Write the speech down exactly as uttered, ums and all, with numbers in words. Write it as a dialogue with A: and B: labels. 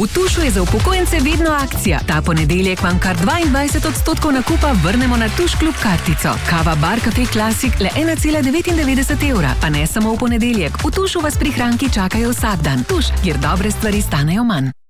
A: V Tušu je za upokojence vedno akcija. Ta ponedeljek vam kar dvaindvajset odstotkov nakupa vrnemo na Tuš klub kartico. Kava Bar Cafe Classic le ena cela devetindevetdeset evra. Pa ne samo v ponedeljek. V Tušu vas prihranki čakajo vsak dan. Tuš, kjer dobre stvari stanejo manj.